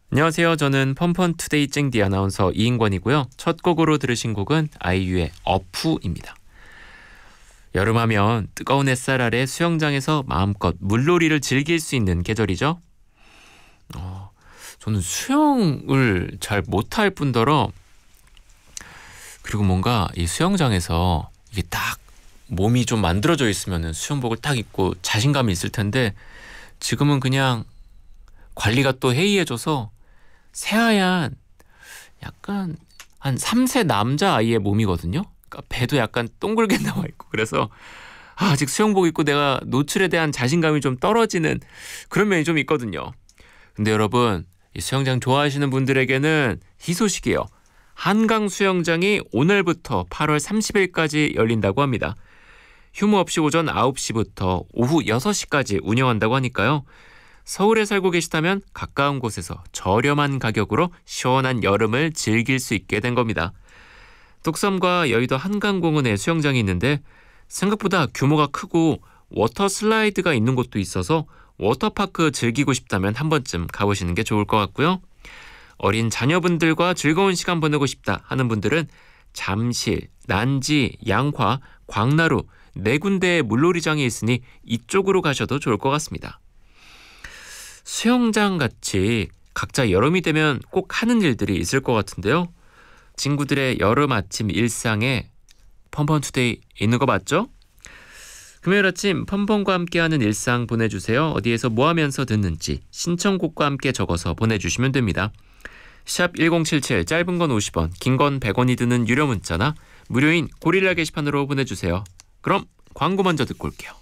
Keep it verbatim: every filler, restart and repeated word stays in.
안녕하세요. 저는 펀펀투데이 쨍디 아나운서 이인권이고요. 첫 곡으로 들으신 곡은 아이유의 어푸입니다. 여름하면 뜨거운 햇살 아래 수영장에서 마음껏 물놀이를 즐길 수 있는 계절이죠. 어, 저는 수영을 잘 못할 뿐더러 그리고 뭔가 이 수영장에서 이게 딱 몸이 좀 만들어져 있으면 수영복을 딱 입고 자신감이 있을 텐데 지금은 그냥 관리가 또 해이해져서 새하얀 약간 한 삼 세 남자아이의 몸이거든요. 그러니까 배도 약간 동글게 나와 있고 그래서 아, 아직 수영복 입고 내가 노출에 대한 자신감이 좀 떨어지는 그런 면이 좀 있거든요. 근데 여러분, 이 수영장 좋아하시는 분들에게는 희소식이에요. 한강 수영장이 오늘부터 팔월 삼십일까지 열린다고 합니다. 휴무 없이 오전 아홉 시부터 오후 여섯 시까지 운영한다고 하니까요. 서울에 살고 계시다면 가까운 곳에서 저렴한 가격으로 시원한 여름을 즐길 수 있게 된 겁니다. 뚝섬과 여의도 한강공원에 수영장이 있는데 생각보다 규모가 크고 워터 슬라이드가 있는 곳도 있어서 워터파크 즐기고 싶다면 한 번쯤 가보시는 게 좋을 것 같고요. 어린 자녀분들과 즐거운 시간 보내고 싶다 하는 분들은 잠실, 난지, 양화, 광나루 네 군데의 물놀이장이 있으니 이쪽으로 가셔도 좋을 것 같습니다. 수영장 같이 각자 여름이 되면 꼭 하는 일들이 있을 것 같은데요. 친구들의 여름 아침 일상에 펀펀투데이 있는 거 맞죠? 금요일 아침 펀펀과 함께하는 일상 보내주세요. 어디에서 뭐 하면서 듣는지 신청곡과 함께 적어서 보내주시면 됩니다. 샵 일공칠칠 짧은 건 오십 원, 긴 건 백 원이 드는 유료 문자나 무료인 고릴라 게시판으로 보내주세요. 그럼 광고 먼저 듣고 올게요.